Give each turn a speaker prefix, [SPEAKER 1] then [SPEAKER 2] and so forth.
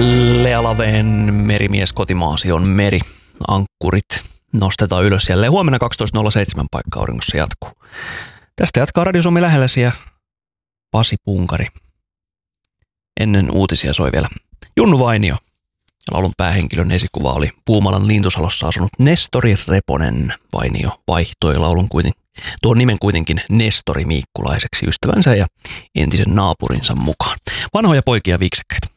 [SPEAKER 1] Lea Laveen Merimies kotimaasi on meri. Ankkurit nostetaan ylös jälleen. Huomenna 12.07 paikka auringossa jatkuu. Tästä jatkaa Radio Suomi lähelläsi ja Pasi Punkari. Ennen uutisia soi vielä Junnu Vainio. Laulun päähenkilön esikuva oli Puumalan Lintusalossa asunut Nestori Reponen. Vainio vaihtoi tuon nimen kuitenkin Nestori Miikkulaiseksi ystävänsä ja entisen naapurinsa mukaan. Vanhoja poikia viiksekkäitä.